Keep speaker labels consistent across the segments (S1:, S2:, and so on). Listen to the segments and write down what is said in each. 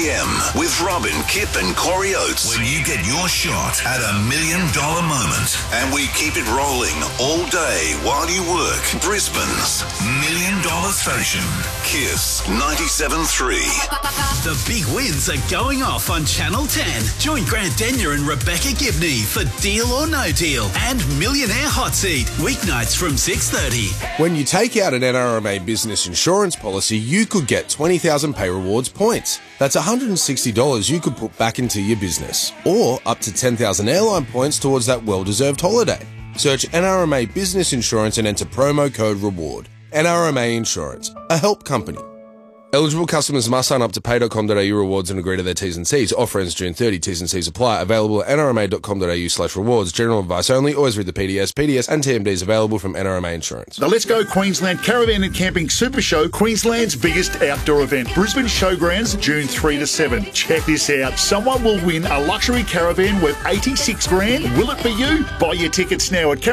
S1: p.m. with Robin, Kip and Corey Oates. When you get your shot at $1 million moment. And we keep it rolling all day while you work. Brisbane's $1 Million Station. KISS 97.3.
S2: The big wins are going off on Channel 10. Join Grant Denyer and Rebecca Gibney for Deal or No Deal and Millionaire Hot Seat. Weeknights from 6:30.
S3: When you take out an NRMA business insurance policy, you could get 20,000 Pay Rewards points. That's $160 you could put back into your business. Or up to 10,000 airline points towards that well-deserved holiday. Search NRMA Business Insurance and enter promo code REWARD. NRMA Insurance, a help company. Eligible customers must sign up to pay.com.au rewards and agree to their T's and C's. Offer ends June 30. T's and C's apply. Available at nrma.com.au/rewards. General advice only. Always read the PDS. PDS and TMDs available from NRMA Insurance.
S4: The Let's Go Queensland Caravan and Camping Super Show, Queensland's biggest outdoor event. Brisbane Showgrounds, June 3 to 7. Check this out. Someone will win a luxury caravan worth $86,000. Will it be you? Buy your tickets now at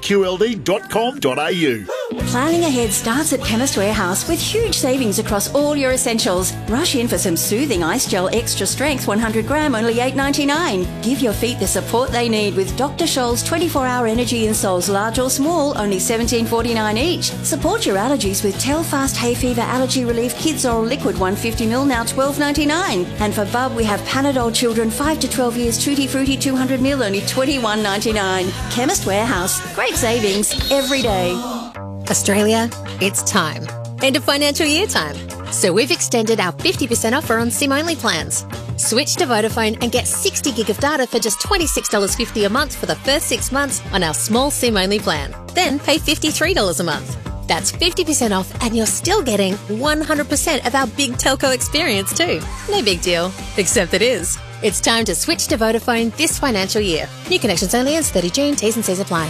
S4: caravanqld.com.au.
S5: Planning ahead starts at Chemist Warehouse with huge savings across all your essentials. Rush in for some soothing ice gel extra strength 100 gram, only $8.99. Give your feet the support they need with Dr. Scholl's 24-hour energy insoles, large or small, only $17.49 each. Support your allergies with Telfast Hay Fever Allergy Relief Kids Oral Liquid 150ml, now $12.99. And for Bub, we have Panadol Children 5 to 12 years Tutti Frutti 200ml, only $21.99. Chemist Warehouse. Great savings every day.
S6: Australia, it's time. End of financial year time. So we've extended our 50% offer on SIM-only plans. Switch to Vodafone and get 60 gig of data for just $26.50 a month for the first 6 months on our small SIM-only plan. Then pay $53 a month. That's 50% off and you're still getting 100% of our big telco experience too. No big deal, except it is. It's time to switch to Vodafone this financial year. New connections only ends 30 June. T's and C's apply.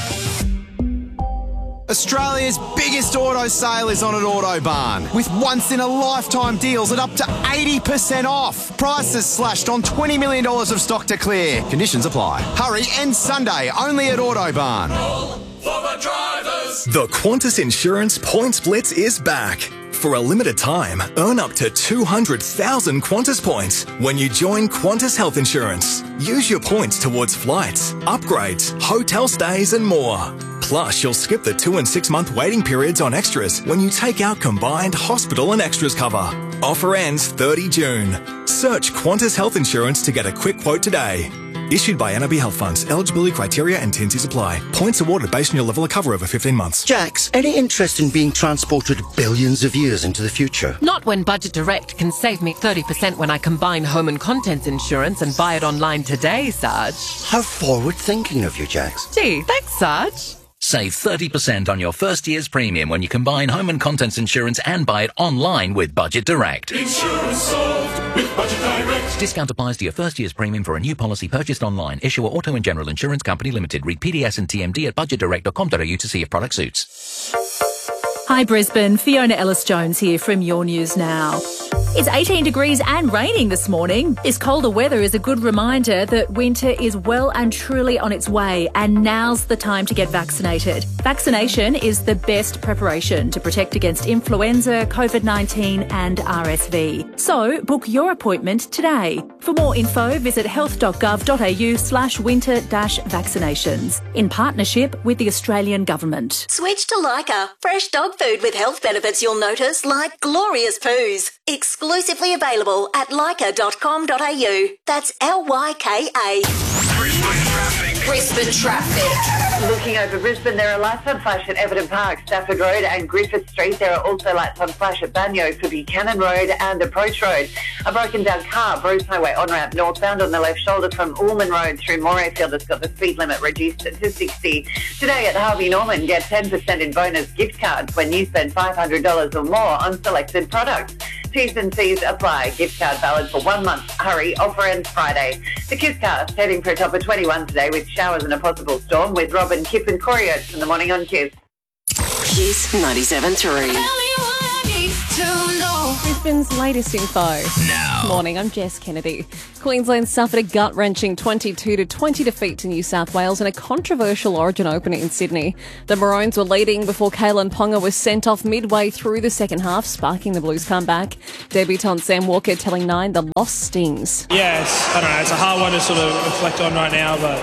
S7: Australia's biggest auto sale is on at Autobarn, with once-in-a-lifetime deals at up to 80% off. Prices slashed on $20 million of stock to clear. Conditions apply. Hurry, end Sunday, only at Autobarn.
S8: The Qantas Insurance Points Blitz is back. For a limited time, earn up to 200,000 Qantas points when you join Qantas Health Insurance. Use your points towards flights, upgrades, hotel stays and more. Plus, you'll skip the 2 and 6 month waiting periods on extras when you take out combined hospital and extras cover. Offer ends 30 June. Search Qantas Health Insurance to get a quick quote today. Issued by NRB Health Funds. Eligibility criteria and T&Cs apply. Points awarded based on your level of cover over 15 months.
S9: Jax, any interest in being transported billions of years into the future?
S10: Not when Budget Direct can save me 30% when I combine home and contents insurance and buy it online today, Sarge.
S9: How forward-thinking of you, Jax.
S10: Gee, thanks, Sarge.
S11: Save 30% on your first year's premium when you combine home and contents insurance and buy it online with Budget Direct.
S12: Insurance solved with Budget Direct.
S11: Discount applies to your first year's premium for a new policy purchased online. Issuer Auto and General Insurance Company Limited. Read PDS and TMD at budgetdirect.com.au to see if product suits.
S13: Hi Brisbane, Fiona Ellis-Jones here from Your News Now. It's 18 degrees and raining this morning. This colder weather is a good reminder that winter is well and truly on its way, and now's the time to get vaccinated. Vaccination is the best preparation to protect against influenza, COVID-19 and RSV. So book your appointment today. For more info, visit health.gov.au/winter-vaccinations in partnership with the Australian Government.
S5: Switch to Lyca. Fresh dog food with health benefits you'll notice, like glorious poos. Exclusively available at lyca.com.au. That's Lyka.
S14: Brisbane traffic. Looking over Brisbane, there are lights on flash at Everton Park, Stafford Road and Griffith Street. There are also lights on flash at Banyo for Buchanan Road and Approach Road. A broken down car, Bruce Highway on-ramp northbound on the left shoulder from Ullman Road through Morayfield has got the speed limit reduced to 60. Today at Harvey Norman, get 10% in bonus gift cards when you spend $500 or more on selected products. T's and C's apply. Gift card valid for 1 month. Hurry, offer ends Friday. The KISScast heading for a top of 21 today with showers and a possible storm with Robin, Kip and Corey Oates in the morning on KISS.
S15: KISS 97.3. Brisbane's latest info.
S1: Now.
S15: Morning, I'm Jess Kennedy. Queensland suffered a gut-wrenching 22-20 defeat to New South Wales in a controversial Origin opener in Sydney. The Maroons were leading before Kalen Ponga was sent off midway through the second half, sparking the Blues' comeback. Debutant Sam Walker telling Nine the loss stings.
S16: Yeah, I don't know. It's a hard one to sort of reflect on right now, but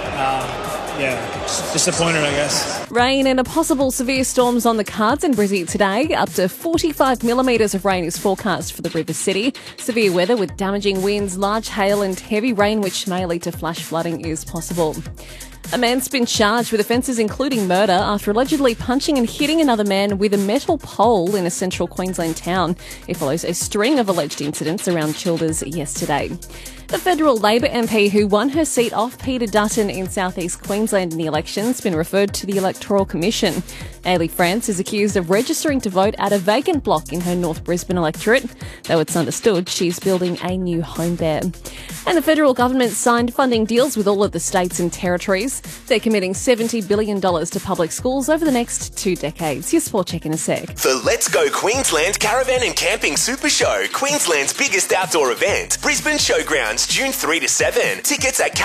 S16: it's disappointed, I guess.
S15: Rain and a possible severe storms on the cards in Brizzy today. Up to 45 millimetres of rain is forecast for the River City. Severe weather with damaging winds, large hail and heavy rain which may lead to flash flooding is possible. A man's been charged with offences including murder after allegedly punching and hitting another man with a metal pole in a central Queensland town. It follows a string of alleged incidents around Childers yesterday. The federal Labor MP who won her seat off Peter Dutton in southeast Queensland in the election has been referred to the Electoral Commission. Ailey France is accused of registering to vote at a vacant block in her North Brisbane electorate, though it's understood she's building a new home there. And the federal government signed funding deals with all of the states and territories. They're committing $70 billion to public schools over the next 2 decades. Your sport check in a sec.
S17: The Let's Go Queensland Caravan and Camping Super Show, Queensland's biggest outdoor event. Brisbane Showgrounds, June 3 to 7. Tickets at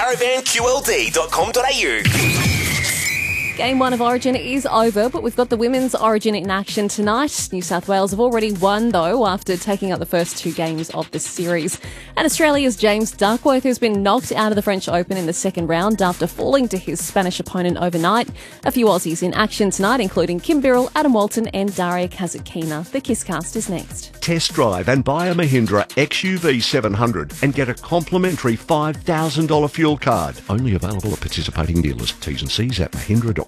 S17: caravanqld.com.au.
S15: Game 1 of Origin is over, but we've got the Women's Origin in action tonight. New South Wales have already won, though, after taking up the first 2 games of the series. And Australia's James Duckworth has been knocked out of the French Open in the second round after falling to his Spanish opponent overnight. A few Aussies in action tonight, including Kim Birrell, Adam Walton and Daria Kazatkina. The KISScast is next.
S18: Test drive and buy a Mahindra XUV 700 and get a complimentary $5,000 fuel card. Only available at participating dealers. T's and C's at mahindra.com.au.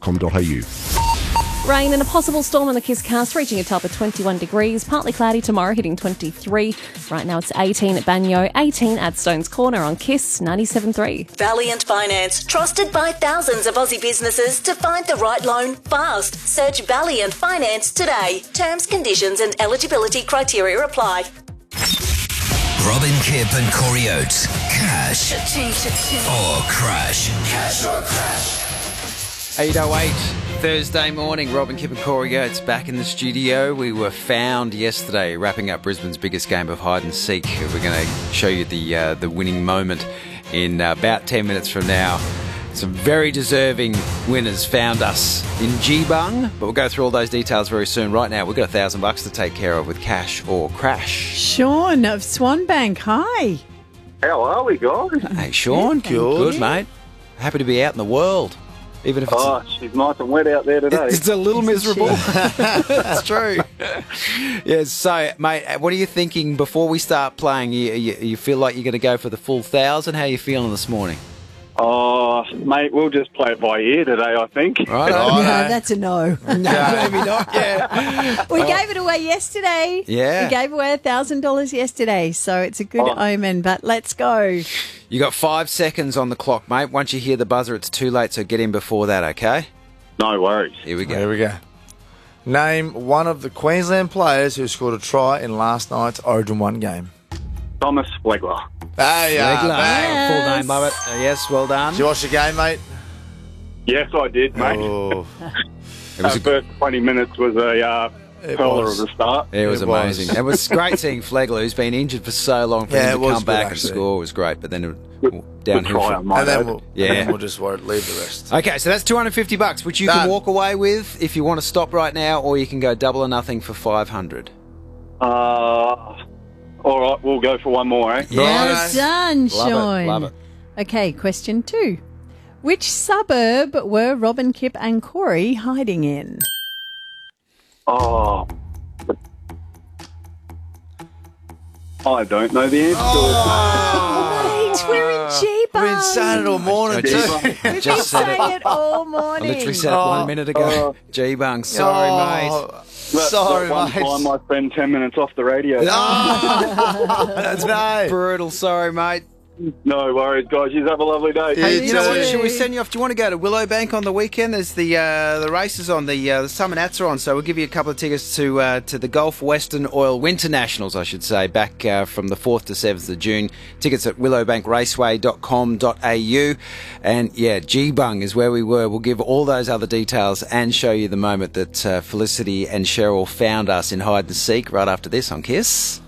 S15: Rain and a possible storm on the KISScast, reaching a top of 21 degrees. Partly cloudy tomorrow, hitting 23. Right now it's 18 at Banyo, 18 at Stones Corner on KISS 97.3.
S19: Valiant Finance, trusted by thousands of Aussie businesses to find the right loan fast. Search Valiant Finance today. Terms, conditions and eligibility criteria apply.
S1: Robin Kipp and Corey Oates. Cash or crash. Cash or crash.
S20: 8:08 Thursday morning. Robin Kipp and Corey Oates back in the studio. We were found yesterday wrapping up Brisbane's biggest game of hide and seek. We're going to show you the winning moment in about 10 minutes from now. Some very deserving winners found us in Geebung, but we'll go through all those details very soon. Right now, we've got $1,000 to take care of with cash or crash.
S21: Sean of Swanbank, hi.
S22: How are we, guys?
S20: Hey, Sean. Good, mate. Happy to be out in the world. Even if
S22: she's nice and wet out there today.
S20: It's a little miserable. That's true. Yes, so, mate, what are you thinking before we start playing? You feel like you're going to go for the full 1,000? How are you feeling this morning?
S22: Oh, mate, we'll just play it by ear today, I think.
S20: Right.
S21: No, that's a no.
S20: No, maybe not, yeah.
S21: We gave it away yesterday.
S20: Yeah.
S21: We gave away $1,000 yesterday, so it's a good omen, but let's go.
S20: You got 5 seconds on the clock, mate. Once you hear the buzzer, it's too late, so get in before that, okay?
S22: No worries.
S20: Here we go.
S23: Here we go. Name one of the Queensland players who scored a try in last night's Origin 1 game.
S22: Thomas Flegler.
S23: Hey,
S20: Flegler. Full name, love it. Yes, well done.
S23: Did you watch the game, mate?
S22: Yes, I did, mate.
S23: Oh.
S22: Our first 20 minutes was a pearler of the start.
S20: It was amazing. It was great seeing Flegler, who's been injured for so long, for him to come back and score was great, but then downhill.
S23: And then we'll just leave the rest.
S20: Okay, so that's $250, which you can walk away with if you want to stop right now, or you can go double or nothing for $500.
S22: All right, we'll go for one more, eh?
S21: Well done, Sean.
S20: Love it.
S21: Okay, question 2. Which suburb were Robin, Kipp and Corey hiding in?
S22: Oh, I don't know the answer.
S21: Mate, we're in Geebung.
S23: We've been saying it all morning, too.
S21: We've been saying it all morning.
S20: I literally said it 1 minute ago. Geebung, sorry, mate.
S22: Sorry, mate. One time I spend 10 minutes off the radio.
S20: That's brutal. Sorry, mate.
S22: No worries, guys. You have a lovely day.
S20: Hey, you know what? Should we send you off? Do you want to go to Willowbank on the weekend? There's the races on, the Summer Nats are on, so we'll give you a couple of tickets to the Gulf Western Oil Winter Nationals, I should say, back from the 4th to 7th of June. Tickets at willowbankraceway.com.au. And yeah, Geebung is where we were. We'll give all those other details and show you the moment that Felicity and Cheryl found us in hide and seek right after this on KISS.